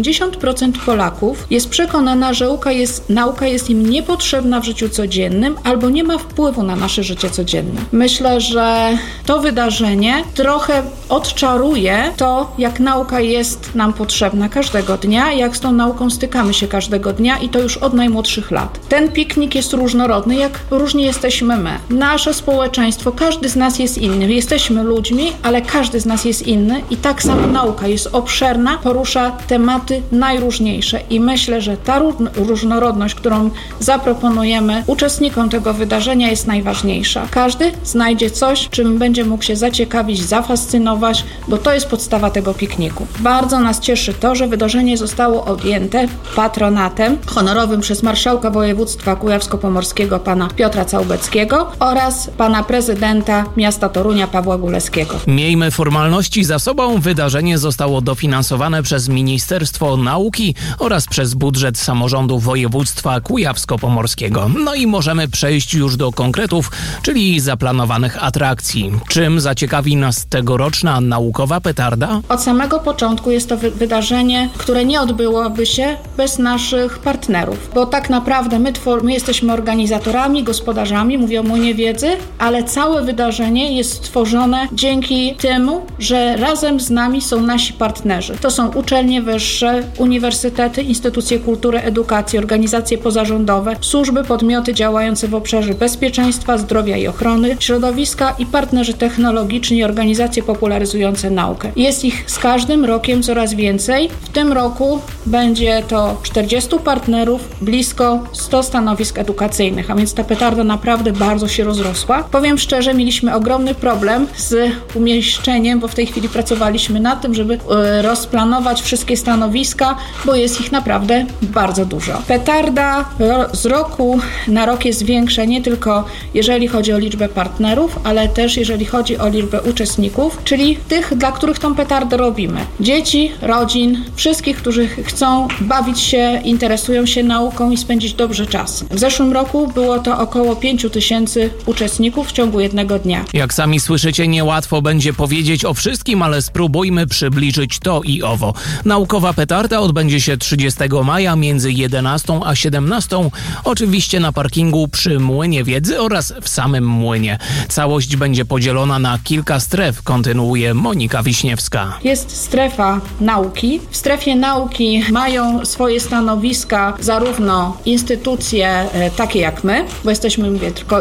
80% Polaków jest przekonana, że nauka jest im niepotrzebna w życiu codziennym albo nie ma wpływu na nasze życie codzienne. Myślę, że to wydarzenie trochę odczaruje to, jak nauka jest nam potrzebna każdego dnia, jak z tą nauką stykamy się każdego dnia i to już od najmłodszych lat. Ten piknik jest różnorodny, jak różni jesteśmy my. Nasze społeczeństwo, każdy z nas jest inny. Jesteśmy ludźmi, ale każdy z nas jest inny i tak samo nauka jest obszerna, porusza tematy najróżniejsze i myślę, że ta różnorodność, którą zaproponujemy uczestnikom tego wydarzenia, jest najważniejsza. Każdy znajdzie coś, czym będzie mógł się zaciekawić, zafascynować, bo to jest podstawa tego pikniku. Bardzo nas cieszy to, że wydarzenie zostało objęte patronatem honorowym przez marszałka województwa kujawsko-pomorskiego pana Piotra Całbeckiego oraz pana prezydenta miasta Torunia Pawła Guleskiego. Miejmy formalności za sobą. Wydarzenie zostało dofinansowane przez Ministerstwo Nauki oraz przez budżet samorządu województwa kujawsko-pomorskiego. No i możemy przejść już do konkretów, czyli zaplanowanych atrakcji. Czym zaciekawi nas tegoroczna naukowa petarda? Od samego początku jest to wydarzenie, które nie odbyłoby się bez naszych partnerów, bo tak naprawdę my jesteśmy organizatorami, gospodarzami, mówię o Młynie Wiedzy, ale całe wydarzenie jest stworzone dzięki temu, że razem z nami są nasi partnerzy. To są uczelnie wyższe, uniwersytety, instytucje kultury, edukacji, organizacje pozarządowe, służby, podmioty działające w obszarze bezpieczeństwa, zdrowia i ochrony, środowiska i partnerzy technologiczni i organizacje popularyzujące naukę. Jest ich z każdym rokiem coraz więcej. W tym roku będzie to 40 partnerów, blisko 100 stanowisk edukacyjnych, a więc ta petarda naprawdę bardzo się rozrosła. Powiem szczerze, mieliśmy ogromny problem z umieszczeniem, bo w tej chwili pracowaliśmy nad tym, żeby rozplanować wszystkie stanowiska, bo jest ich naprawdę bardzo dużo. Petarda z roku na rok jest większa nie tylko jeżeli chodzi o liczbę partnerów, ale też jeżeli chodzi o liczbę uczestników, czyli tych, dla których tą petardę robimy. Dzieci, rodzin, wszystkich, którzy chcą bawić się, interesują się nauką i spędzić dobrze czas. W zeszłym roku było to około 5000 uczestników w ciągu jednego dnia. Jak sami słyszycie, niełatwo będzie powiedzieć o wszystkim, ale spróbujmy przybliżyć to i owo. Naukowa petarda odbędzie się 30 maja między 11 a 17, oczywiście na parkingu przy Młynie Wiedzy oraz w samym młynie. Całość będzie podzielona na kilka stref, kontynuuje Monika Wiśniewska. Jest strefa nauki. W strefie nauki mają swoje stanowiska zarówno instytucje takie jak my, bo jesteśmy, mówię, tylko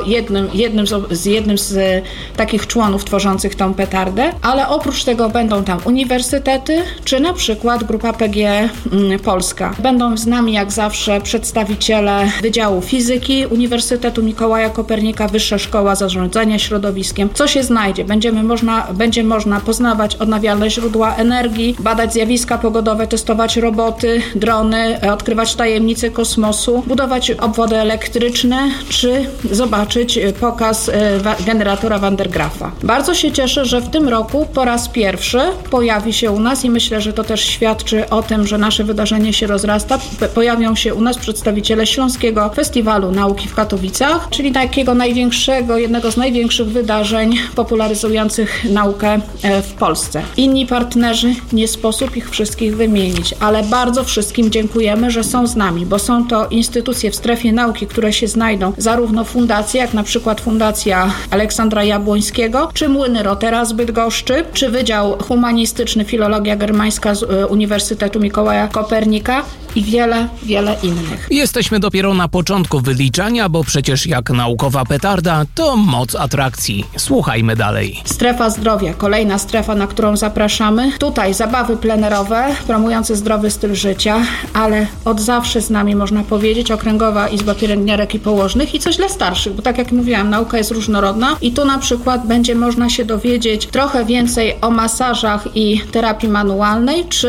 jednym z takich członów tworzących tą petardę, ale oprócz tego będą tam uniwersytety, czy na przykład Grupa PGE Polska. Będą z nami jak zawsze przedstawiciele Wydziału Fizyki Uniwersytetu Mikołaja Kopernika, Wyższa Szkoła Zarządzania Środowiskiem. Co się znajdzie? Będzie można poznawać odnawialne źródła energii, badać zjawiska pogodowe, testować roboty, drony, odkrywać tajemnice kosmosu, budować obwody elektryczne, czy zobaczyć pokaz generatora Van der Graafa. Bardzo się cieszę, że w tym roku po raz pierwszy pojawi się u nas i myślę, że to też świadczy o tym, że nasze wydarzenie się rozrasta. Pojawią się u nas przedstawiciele Śląskiego Festiwalu Nauki w Katowicach, czyli takiego jednego z największych wydarzeń popularyzujących naukę w Polsce. Inni partnerzy, nie sposób ich wszystkich wymienić, ale bardzo wszystkim dziękujemy, że są z nami, bo są to instytucje w strefie nauki, które się znajdą, zarówno fundacje, jak na przykład Fundacja Aleksandra Jabłońskiego, czy Młyny Rotera z Bydgoszczy, czy Wydział Humanistyczny Filologia Germańska z Uniwersytetu Mikołaja Kopernika i wiele, wiele innych. Jesteśmy dopiero na początku wyliczania, bo przecież jak naukowa petarda, to moc atrakcji. Słuchajmy dalej. Strefa zdrowia, kolejna strefa, na którą zapraszamy. Tutaj zabawy plenerowe, promujące zdrowy styl życia, ale od zawsze z nami, można powiedzieć, Okręgowa Izba Pielęgniarek i Położnych i coś dla starszych, bo tak jak mówiłam, nauka jest różnorodna i tu na przykład będzie można się dowiedzieć trochę więcej o masażach i terapii manualnej, czy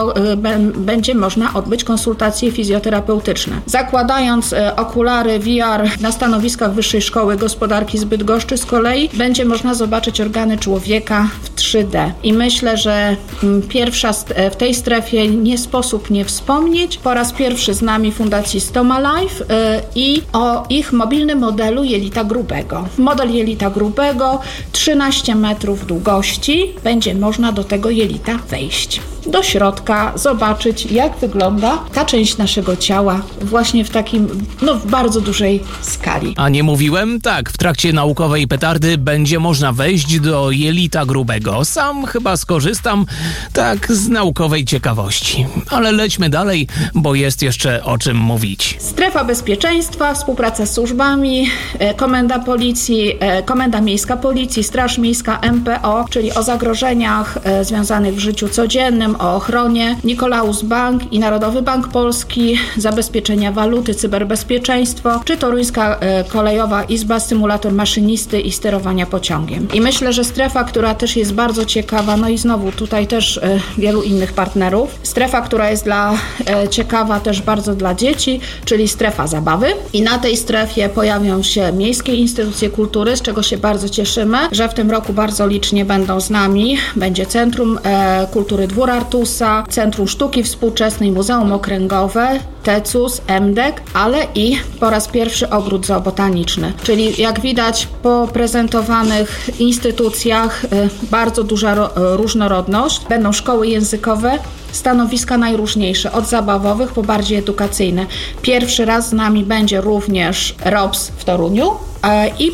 będzie można odbyć konsultacje fizjoterapeutyczne. Zakładając okulary VR na stanowiskach Wyższej Szkoły Gospodarki z Bydgoszczy z kolei będzie można zobaczyć organy człowieka w 3D. I myślę, że pierwsza w tej strefie nie sposób nie wspomnieć. Po raz pierwszy z nami Fundacji Stoma Life i o ich mobilnym modelu jelita grubego. Model jelita grubego 13 metrów długości. Będzie można do tego jelita wejść. Do środka zobaczyć, jak wygląda ta część naszego ciała właśnie w takim, w bardzo dużej skali. A nie mówiłem? Tak, w trakcie naukowej petardy będzie można wejść do jelita grubego. Sam chyba skorzystam, tak z naukowej ciekawości. Ale lećmy dalej, bo jest jeszcze o czym mówić. Strefa bezpieczeństwa, współpraca z służbami, komenda policji, komenda miejska policji, straż miejska, MPO, czyli o zagrożeniach związanych w życiu codziennym, o ochronie, Nikolaus Bank i Narodowy Bank Polski, zabezpieczenia waluty, cyberbezpieczeństwo, czy Toruńska Kolejowa Izba, symulator maszynisty i sterowania pociągiem. I myślę, że strefa, która też jest bardzo ciekawa, i znowu tutaj też wielu innych partnerów, strefa, która jest ciekawa też bardzo dla dzieci, czyli strefa zabawy. I na tej strefie pojawią się miejskie instytucje kultury, z czego się bardzo cieszymy, że w tym roku bardzo licznie będą z nami. Będzie Centrum Kultury Dwór Artusa, Centrum Sztuki Współczesnej, Muzeum Okręgowe, TECUS, MDEK, ale i po raz pierwszy ogród zoobotaniczny. Czyli jak widać po prezentowanych instytucjach bardzo duża różnorodność. Będą szkoły językowe, stanowiska najróżniejsze, od zabawowych po bardziej edukacyjne. Pierwszy raz z nami będzie również ROPS w Toruniu i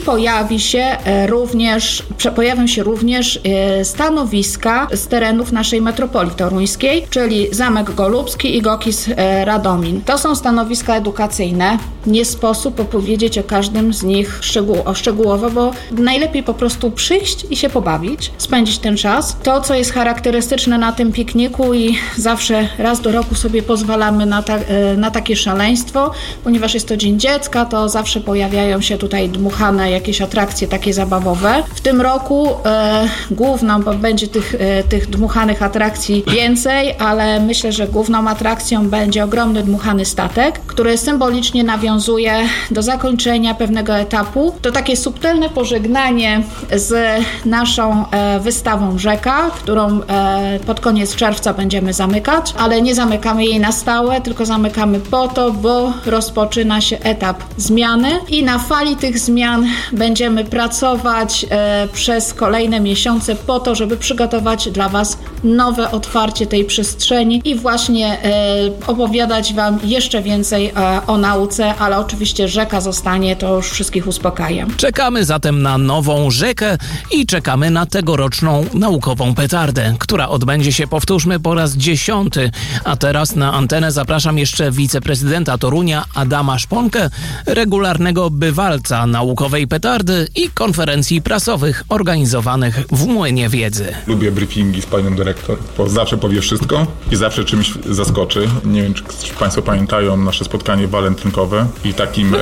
pojawią się również stanowiska z terenów naszej metropolii toruńskiej, czyli Zamek Golubski i Gokis Radomin. To są stanowiska edukacyjne. Nie sposób opowiedzieć o każdym z nich szczegółowo, bo najlepiej po prostu przyjść i się pobawić, spędzić ten czas. To, co jest charakterystyczne na tym pikniku i zawsze raz do roku sobie pozwalamy na takie szaleństwo, ponieważ jest to Dzień Dziecka, to zawsze pojawiają się tutaj dmuchane jakieś atrakcje takie zabawowe. W tym roku główną, bo będzie tych dmuchanych atrakcji więcej, ale myślę, że główną atrakcją będzie ogromny dmuchany statek, który symbolicznie nawiązuje do zakończenia pewnego etapu. To takie subtelne pożegnanie z naszą wystawą Rzeka, którą pod koniec czerwca będziemy zamykać, ale nie zamykamy jej na stałe, tylko zamykamy po to, bo rozpoczyna się etap zmiany i na fali tych zmian będziemy pracować przez kolejne miesiące po to, żeby przygotować dla Was nowe otwarcie tej przestrzeni i właśnie opowiadać Wam jeszcze więcej o nauce, ale oczywiście Rzeka zostanie, to już wszystkich uspokajam. Czekamy zatem na nową Rzekę i czekamy na tegoroczną naukową petardę, która odbędzie się, powtórzmy, po raz 10. A teraz na antenę zapraszam jeszcze wiceprezydenta Torunia Adama Szponkę, regularnego bywalca naukowej petardy i konferencji prasowych organizowanych w Młynie Wiedzy. Lubię briefingi z panią dyrektor, bo zawsze powie wszystko i zawsze czymś zaskoczy. Nie wiem, czy Państwo pamiętają nasze spotkanie walentynkowe i takim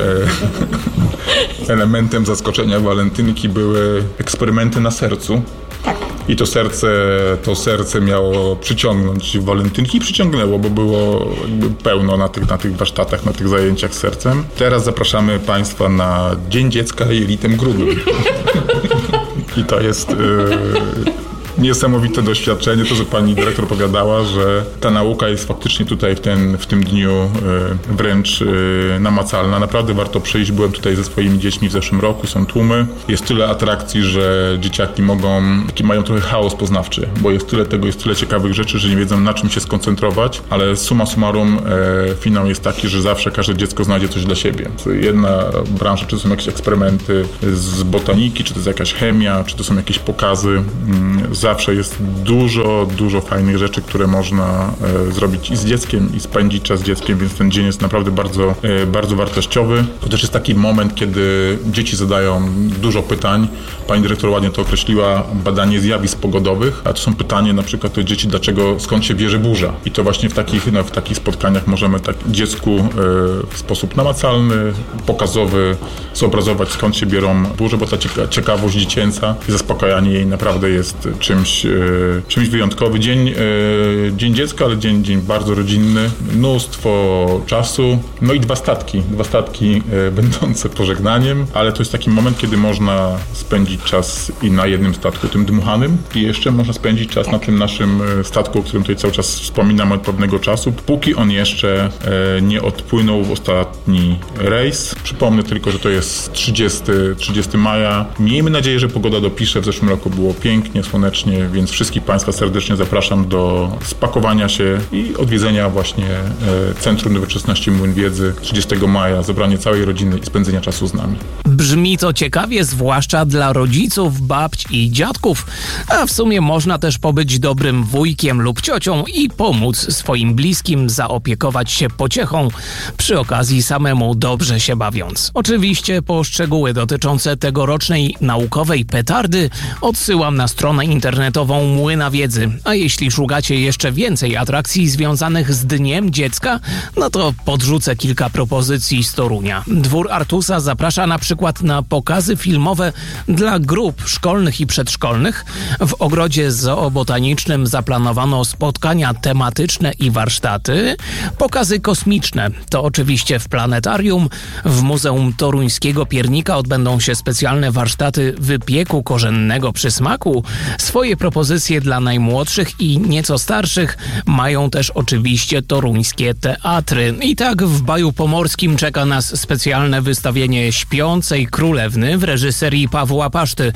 elementem zaskoczenia walentynki były eksperymenty na sercu. Tak. I to serce miało przyciągnąć walentynki i przyciągnęło, bo było jakby pełno na tych warsztatach, na tych zajęciach z sercem. Teraz zapraszamy Państwa na Dzień Dziecka jelitem grubym. I to jest niesamowite doświadczenie, to co pani dyrektor opowiadała, że ta nauka jest faktycznie tutaj w tym dniu wręcz namacalna. Naprawdę warto przyjść. Byłem tutaj ze swoimi dziećmi w zeszłym roku, są tłumy. Jest tyle atrakcji, że dzieciaki mają trochę chaos poznawczy, bo jest tyle tego, jest tyle ciekawych rzeczy, że nie wiedzą, na czym się skoncentrować, ale summa summarum finał jest taki, że zawsze każde dziecko znajdzie coś dla siebie. Jedna branża, czy to są jakieś eksperymenty z botaniki, czy to jest jakaś chemia, czy to są jakieś pokazy. Zawsze jest dużo fajnych rzeczy, które można zrobić i z dzieckiem, i spędzić czas z dzieckiem, więc ten dzień jest naprawdę bardzo wartościowy. To też jest taki moment, kiedy dzieci zadają dużo pytań. Pani dyrektor ładnie to określiła, badanie zjawisk pogodowych, a to są pytanie na przykład do dzieci, skąd się bierze burza. I to właśnie w takich spotkaniach możemy dziecku w sposób namacalny, pokazowy zobrazować, skąd się biorą burze, bo ta ciekawość dziecięca i zaspokajanie jej naprawdę jest czymś wyjątkowym. Dzień dziecka, ale dzień bardzo rodzinny, mnóstwo czasu, no i dwa statki będące pożegnaniem, ale to jest taki moment, kiedy można spędzić czas i na jednym statku, tym dmuchanym, i jeszcze można spędzić czas na tym naszym statku, o którym tutaj cały czas wspominam od pewnego czasu, póki on jeszcze nie odpłynął w ostatni rejs. Przypomnę tylko, że to jest 30 maja. Miejmy nadzieję, że pogoda dopisze. W zeszłym roku było pięknie, słonecznie, więc wszystkich Państwa serdecznie zapraszam do spakowania się i odwiedzenia właśnie Centrum Nowoczesności Młyn Wiedzy 30 maja, zebranie całej rodziny i spędzenia czasu z nami. Brzmi to ciekawie, zwłaszcza dla rodziców, babć i dziadków, a w sumie można też pobyć dobrym wujkiem lub ciocią i pomóc swoim bliskim zaopiekować się pociechą, przy okazji samemu dobrze się bawiąc. Oczywiście po szczegóły dotyczące tegorocznej naukowej petardy odsyłam na stronę internetową Młyna Wiedzy, a jeśli szukacie jeszcze więcej atrakcji związanych z Dniem Dziecka, no to podrzucę kilka propozycji z Torunia. Dwór Artusa zaprasza na przykład na pokazy filmowe dla grup szkolnych i przedszkolnych. W ogrodzie zoobotanicznym zaplanowano spotkania tematyczne i warsztaty. Pokazy kosmiczne to oczywiście w planetarium. W Muzeum Toruńskiego Piernika odbędą się specjalne warsztaty wypieku korzennego przy smaku. Swoje propozycje dla najmłodszych i nieco starszych mają też oczywiście toruńskie teatry. I tak w Baju Pomorskim czeka nas specjalne wystawienie Śpiącej Królewny w reżyserii Pawła Paszty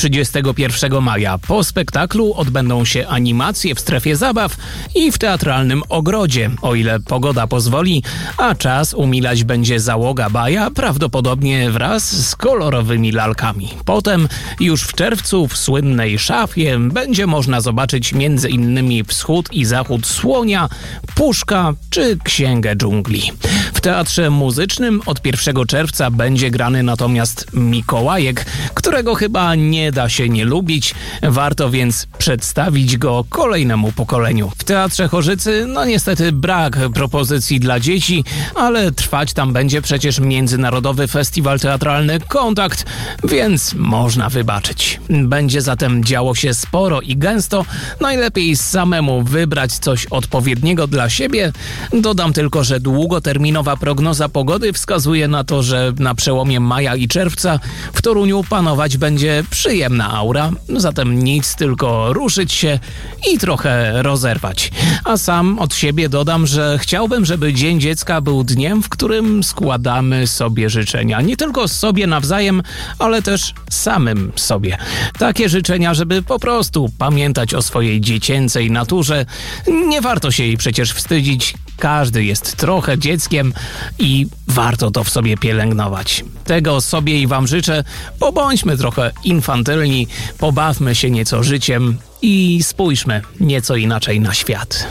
31 maja. Po spektaklu odbędą się animacje w strefie zabaw i w teatralnym ogrodzie, o ile pogoda pozwoli, a czas umilać będzie załoga Baja, prawdopodobnie wraz z kolorowymi lalkami. Potem już w czerwcu w słynnej szafie będzie można zobaczyć m.in. wschód i zachód słonia, puszka czy księgę dżungli. W Teatrze Muzycznym od 1 czerwca będzie grany natomiast Mikołajek, którego chyba nie da się nie lubić. Warto więc przedstawić go kolejnemu pokoleniu. W Teatrze Chorzycy niestety brak propozycji dla dzieci, ale trwać tam będzie przecież Międzynarodowy Festiwal Teatralny Kontakt, więc można wybaczyć. Będzie zatem działo się sporo i gęsto. Najlepiej samemu wybrać coś odpowiedniego dla siebie. Dodam tylko, że długoterminowa prognoza pogody wskazuje na to, że na przełomie maja i czerwca w Toruniu panować będzie przyjemna aura, zatem nic, tylko ruszyć się i trochę rozerwać. A sam od siebie dodam, że chciałbym, żeby Dzień Dziecka był dniem, w którym składamy sobie życzenia. Nie tylko sobie nawzajem, ale też samym sobie. Takie życzenia, żeby po prostu pamiętać o swojej dziecięcej naturze. Nie warto się jej przecież wstydzić. Każdy jest trochę dzieckiem i warto to w sobie pielęgnować. Tego sobie i wam życzę. Pobądźmy trochę infantylni, pobawmy się nieco życiem i spójrzmy nieco inaczej na świat.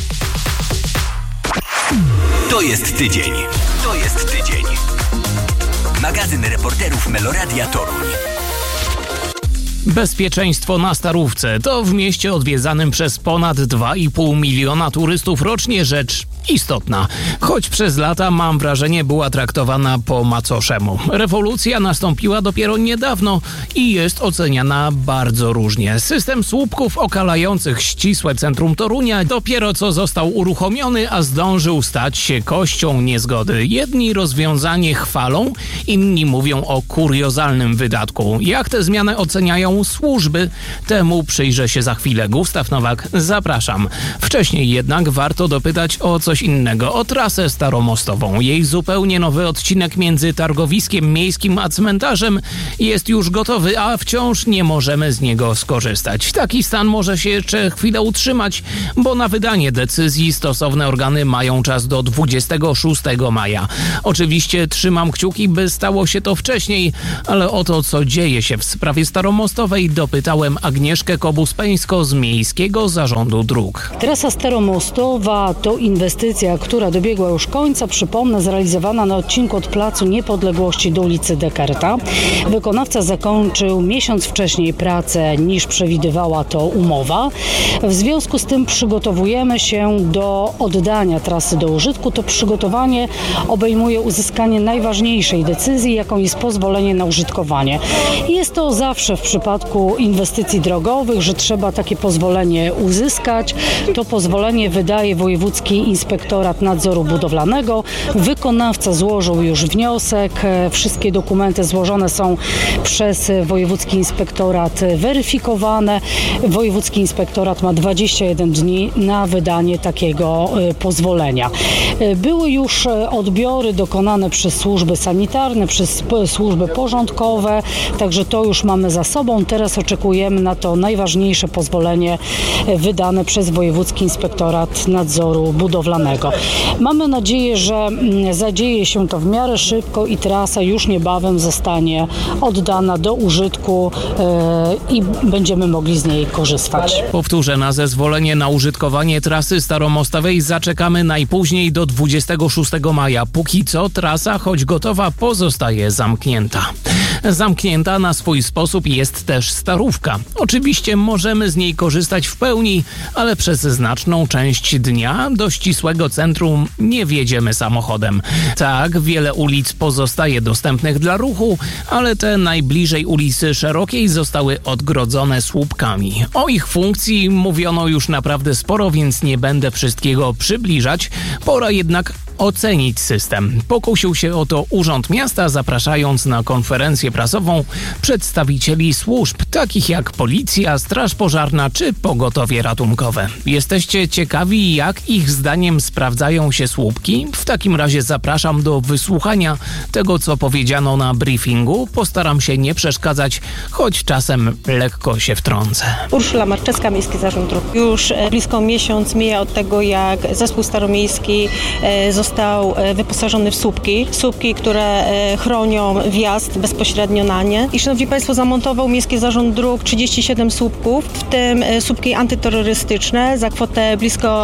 To jest tydzień. To jest tydzień. Magazyn reporterów Meloradia Toruń. Bezpieczeństwo na Starówce to w mieście odwiedzanym przez ponad 2,5 miliona turystów rocznie rzecz istotna. Choć przez lata, mam wrażenie, była traktowana po macoszemu. Rewolucja nastąpiła dopiero niedawno i jest oceniana bardzo różnie. System słupków okalających ścisłe centrum Torunia dopiero co został uruchomiony, a zdążył stać się kością niezgody. Jedni rozwiązanie chwalą, inni mówią o kuriozalnym wydatku. Jak tę zmianę oceniają działają służby. Temu przyjrzę się za chwilę. Gustaw Nowak, zapraszam. Wcześniej jednak warto dopytać o coś innego, o trasę staromostową. Jej zupełnie nowy odcinek między targowiskiem miejskim a cmentarzem jest już gotowy, a wciąż nie możemy z niego skorzystać. Taki stan może się jeszcze chwilę utrzymać, bo na wydanie decyzji stosowne organy mają czas do 26 maja. Oczywiście trzymam kciuki, by stało się to wcześniej, ale o to, co dzieje się w sprawie staromostowej, dopytałem Agnieszkę Kobus-Peńsko z Miejskiego Zarządu Dróg. Trasa staromostowa to inwestycja, która dobiegła już końca. Przypomnę, zrealizowana na odcinku od Placu Niepodległości do ulicy Dekerta. Wykonawca zakończył miesiąc wcześniej pracę niż przewidywała to umowa. W związku z tym przygotowujemy się do oddania trasy do użytku. To przygotowanie obejmuje uzyskanie najważniejszej decyzji, jaką jest pozwolenie na użytkowanie. Jest to zawsze w przypadku inwestycji drogowych, że trzeba takie pozwolenie uzyskać. To pozwolenie wydaje Wojewódzki Inspektorat Nadzoru Budowlanego. Wykonawca złożył już wniosek. Wszystkie dokumenty złożone są przez Wojewódzki Inspektorat weryfikowane. Wojewódzki Inspektorat ma 21 dni na wydanie takiego pozwolenia. Były już odbiory dokonane przez służby sanitarne, przez służby porządkowe, także to już mamy za sobą. Teraz oczekujemy na to najważniejsze pozwolenie wydane przez Wojewódzki Inspektorat Nadzoru Budowlanego. Mamy nadzieję, że zadzieje się to w miarę szybko i trasa już niebawem zostanie oddana do użytku i będziemy mogli z niej korzystać. Powtórzę, na zezwolenie na użytkowanie trasy staromostowej zaczekamy najpóźniej do 26 maja. Póki co trasa, choć gotowa, pozostaje zamknięta. Zamknięta na swój sposób jest też Starówka. Oczywiście możemy z niej korzystać w pełni, ale przez znaczną część dnia do ścisłego centrum nie wjedziemy samochodem. Tak, wiele ulic pozostaje dostępnych dla ruchu, ale te najbliżej ulicy Szerokiej zostały odgrodzone słupkami. O ich funkcji mówiono już naprawdę sporo, więc nie będę wszystkiego przybliżać. Pora jednak ocenić system. Pokusił się o to Urząd Miasta, zapraszając na konferencję prasową przedstawicieli służb, takich jak Policja, Straż Pożarna czy Pogotowie Ratunkowe. Jesteście ciekawi, jak ich zdaniem sprawdzają się słupki? W takim razie zapraszam do wysłuchania tego, co powiedziano na briefingu. Postaram się nie przeszkadzać, choć czasem lekko się wtrącę. Urszula Marczewska, Miejski Zarząd Dróg. Już blisko miesiąc mija od tego, jak Zespół Staromiejski został wyposażony w słupki, które chronią wjazd bezpośrednio na nie. I szanowni Państwo, zamontował Miejski Zarząd Dróg 37 słupków, w tym słupki antyterrorystyczne za kwotę blisko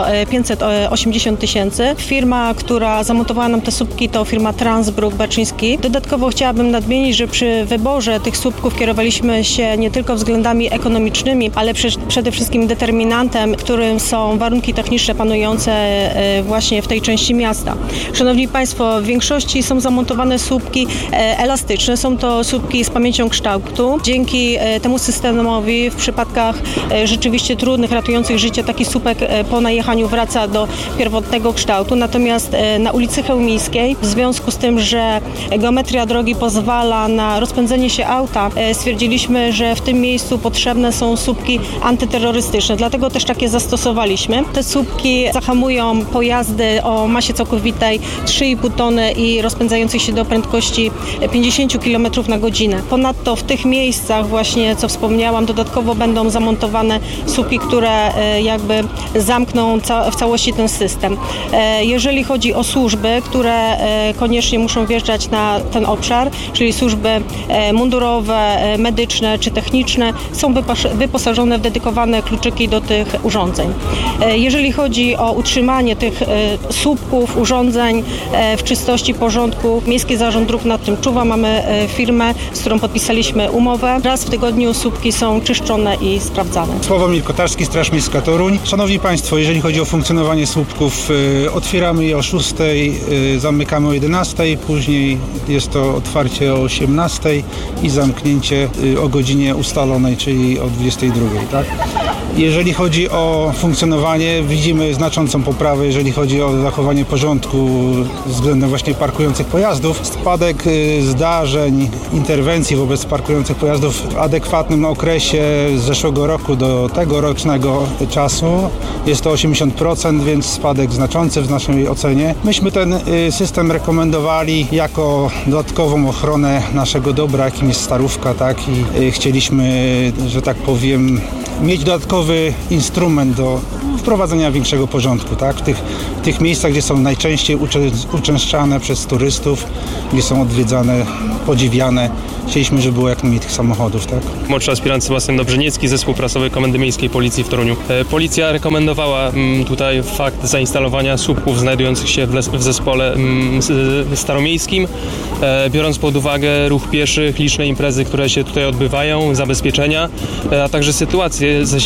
580 000. Firma, która zamontowała nam te słupki, to firma Transbruk Baczyński. Dodatkowo chciałabym nadmienić, że przy wyborze tych słupków kierowaliśmy się nie tylko względami ekonomicznymi, ale przede wszystkim determinantem, którym są warunki techniczne panujące właśnie w tej części miasta. Szanowni Państwo, w większości są zamontowane słupki elastyczne. Są to słupki z pamięcią kształtu. Dzięki temu systemowi w przypadkach rzeczywiście trudnych, ratujących życie, taki słupek po najechaniu wraca do pierwotnego kształtu. Natomiast na ulicy Chełmińskiej, w związku z tym, że geometria drogi pozwala na rozpędzenie się auta, stwierdziliśmy, że w tym miejscu potrzebne są słupki antyterrorystyczne. Dlatego też takie zastosowaliśmy. Te słupki zahamują pojazdy o masie całkowitej 3,5 tony i rozpędzających się do prędkości 50 km na godzinę. Ponadto w tych miejscach właśnie, co wspomniałam, dodatkowo będą zamontowane słupki, które jakby zamkną w całości ten system. Jeżeli chodzi o służby, które koniecznie muszą wjeżdżać na ten obszar, czyli służby mundurowe, medyczne czy techniczne, są wyposażone w dedykowane kluczyki do tych urządzeń. Jeżeli chodzi o utrzymanie tych słupków, urządzeń w czystości, porządku, Miejski Zarząd Dróg nad tym czuwa. Mamy firmę, z którą podpisaliśmy umowę. Raz w tygodniu słupki są czyszczone i sprawdzane. Sławomir Kotarski, Straż Miejska Toruń. Szanowni Państwo, jeżeli chodzi o funkcjonowanie słupków, otwieramy je o 6, zamykamy o 11, później jest to otwarcie o 18 i zamknięcie o godzinie ustalonej, czyli o 22. Tak? Jeżeli chodzi o funkcjonowanie, widzimy znaczącą poprawę, jeżeli chodzi o zachowanie porządku względem właśnie parkujących pojazdów. Spadek zdarzeń, interwencji wobec parkujących pojazdów w adekwatnym okresie z zeszłego roku do tegorocznego czasu jest to 80%, więc spadek znaczący w naszej ocenie. Myśmy ten system rekomendowali jako dodatkową ochronę naszego dobra, jakim jest Starówka, tak? I chcieliśmy, że tak powiem, mieć dodatkowy instrument do wprowadzenia większego porządku, tak? W tych miejscach, gdzie są najczęściej uczęszczane przez turystów, gdzie są odwiedzane, podziwiane. Chcieliśmy, żeby było jak najmniej tych samochodów, tak? Młodszy aspirant Sebastian Dobrzyniecki, Zespół Prasowy Komendy Miejskiej Policji w Toruniu. Policja rekomendowała tutaj fakt zainstalowania słupków znajdujących się w zespole staromiejskim, biorąc pod uwagę ruch pieszych, liczne imprezy, które się tutaj odbywają, zabezpieczenia, a także sytuacje ze